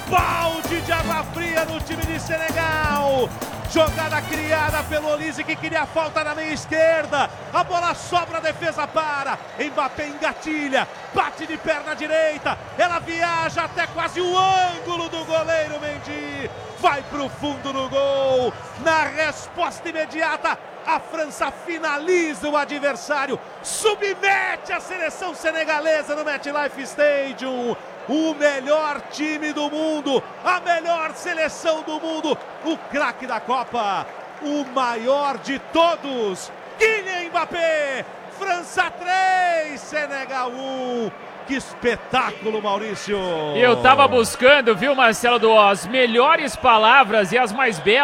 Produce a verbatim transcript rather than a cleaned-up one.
balde de água fria no time de Senegal. Jogada criada pelo Olise, que queria a falta na meia esquerda. A bola sobra, a defesa para. Mbappé engatilha, bate de perna direita. Ela viaja até quase o ângulo do goleiro Mendy. Vai pro fundo no gol. Na resposta imediata, a França finaliza o adversário. Submete a seleção senegalesa no MetLife Stadium. O melhor time do mundo, a melhor seleção do mundo, o craque da Copa, o maior de todos, Kylian Mbappé. França três, Senegal um. Que espetáculo, Maurício! Eu tava buscando, viu, Marcelo, as melhores palavras e as mais belas.